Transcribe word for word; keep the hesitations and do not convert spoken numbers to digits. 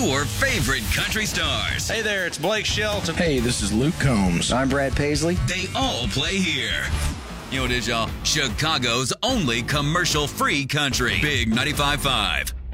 your favorite country stars. Hey there, it's Blake Shelton. Hey, this is Luke Combs. I'm Brad Paisley. They all play here. You know what it is, y'all? Chicago's only commercial-free country. Big ninety-five point five.